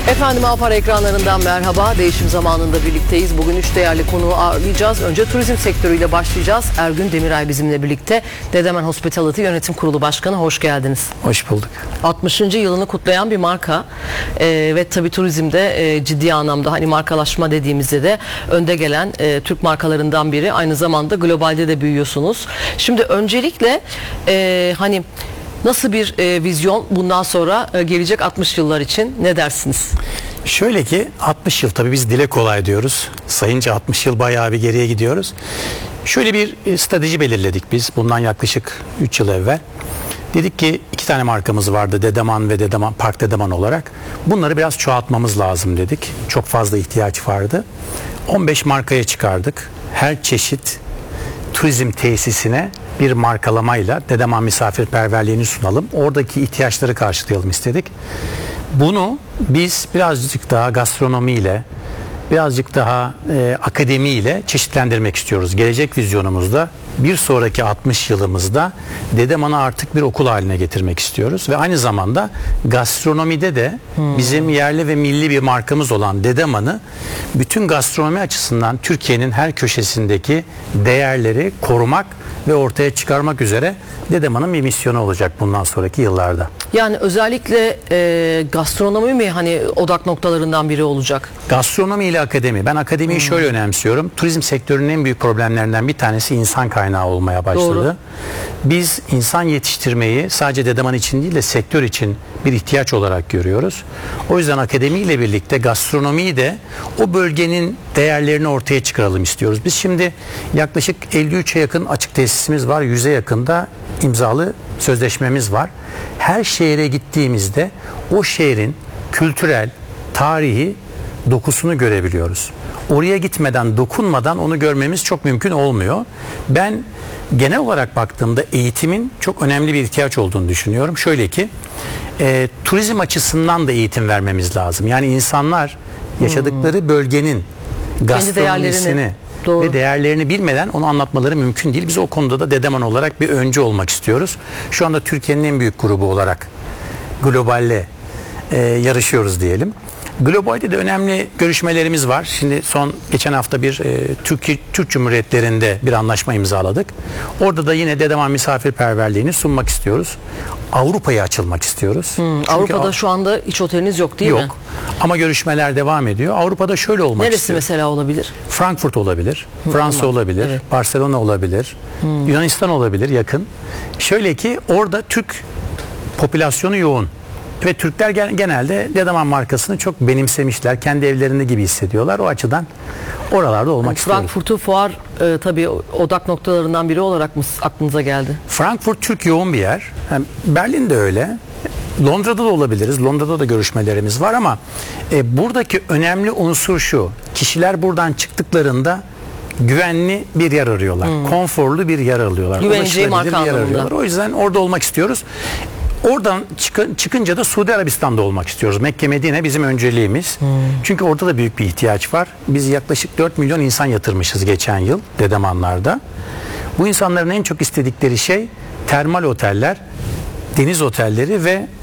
Efendim Alpar ekranlarından merhaba. Değişim zamanında birlikteyiz. Bugün 3 değerli konuğu ağırlayacağız. Önce turizm sektörüyle başlayacağız. Ergün Demiray bizimle birlikte. Dedeman Hospitality Yönetim Kurulu Başkanı, hoş geldiniz. Hoş bulduk. 60. yılını kutlayan bir marka ve tabii turizmde ciddi anlamda hani markalaşma dediğimizde de önde gelen Türk markalarından biri. Aynı zamanda globalde de büyüyorsunuz. Şimdi öncelikle hani nasıl bir vizyon bundan sonra gelecek 60 yıllar için, ne dersiniz? Şöyle ki 60 yıl, tabii biz dile kolay diyoruz. Sayınca 60 yıl bayağı bir geriye gidiyoruz. Şöyle bir strateji belirledik biz bundan yaklaşık 3 yıl evvel. Dedik ki 2 tane markamız vardı, Dedeman ve Dedeman, Park Dedeman olarak. Bunları biraz çoğaltmamız lazım dedik. Çok fazla ihtiyaç vardı. 15 markaya çıkardık. Her çeşit turizm tesisine bir markalamayla Dedeman misafirperverliğini sunalım. Oradaki ihtiyaçları karşılayalım istedik. Bunu biz birazcık daha gastronomiyle, birazcık daha akademiyle çeşitlendirmek istiyoruz. Gelecek vizyonumuzda bir sonraki 60 yılımızda Dedeman'ı artık bir okul haline getirmek istiyoruz. Ve aynı zamanda gastronomide de bizim yerli ve milli bir markamız olan Dedeman'ı bütün gastronomi açısından Türkiye'nin her köşesindeki değerleri korumak ve ortaya çıkarmak üzere Dedeman'ın bir misyonu olacak bundan sonraki yıllarda. Yani özellikle gastronomi mi hani odak noktalarından biri olacak? Gastronomi ile akademi. Ben akademiyi şöyle önemsiyorum. Turizm sektörünün en büyük problemlerinden bir tanesi insan kaynağı olmaya başladı. Doğru. Biz insan yetiştirmeyi sadece Dedeman için değil de sektör için bir ihtiyaç olarak görüyoruz. O yüzden akademiyle birlikte gastronomiyi de o bölgenin değerlerini ortaya çıkaralım istiyoruz. Biz şimdi yaklaşık 53'e yakın açık tesisimiz var. 100'e yakında imzalı sözleşmemiz var. Her şehre gittiğimizde o şehrin kültürel, tarihi dokusunu görebiliyoruz. Oraya gitmeden, dokunmadan onu görmemiz çok mümkün olmuyor. Ben genel olarak baktığımda eğitimin çok önemli bir ihtiyaç olduğunu düşünüyorum. Şöyle ki turizm açısından da eğitim vermemiz lazım. Yani insanlar yaşadıkları bölgenin gastronomisini ve değerlerini bilmeden onu anlatmaları mümkün değil. Biz o konuda da Dedeman olarak bir öncü olmak istiyoruz. Şu anda Türkiye'nin en büyük grubu olarak globalle yarışıyoruz diyelim. Globalde de önemli görüşmelerimiz var. Şimdi geçen hafta bir Türk Cumhuriyetlerinde bir anlaşma imzaladık. Orada da yine Dedeman misafirperverliğini sunmak istiyoruz. Avrupa'ya açılmak istiyoruz. Avrupa'da şu anda hiç oteliniz yok değil mi? Yok. Ama görüşmeler devam ediyor. Avrupa'da şöyle olmak Neresi istiyor. mesela olabilir? Frankfurt olabilir, Fransa olabilir, evet. Barcelona olabilir, Yunanistan olabilir yakın. Şöyle ki orada Türk popülasyonu yoğun. Ve Türkler genelde Dedeman markasını çok benimsemişler. Kendi evlerinde gibi hissediyorlar. O açıdan oralarda olmak istiyoruz. Frankfurt'u fuar tabii odak noktalarından biri olarak mı aklınıza geldi? Frankfurt Türk yoğun bir yer. Yani Berlin de öyle. Londra'da da olabiliriz. Londra'da da görüşmelerimiz var ama buradaki önemli unsur şu. Kişiler buradan çıktıklarında güvenli bir yer arıyorlar. Konforlu bir yer arıyorlar. Güveneceği marka anlamında. O yüzden orada olmak istiyoruz. Oradan çıkınca da Suudi Arabistan'da olmak istiyoruz. Mekke, Medine bizim önceliğimiz. Çünkü orada da büyük bir ihtiyaç var. Biz yaklaşık 4 milyon insan yatırmışız geçen yıl Dedemanlar'da. Bu insanların en çok istedikleri şey termal oteller, deniz otelleri ve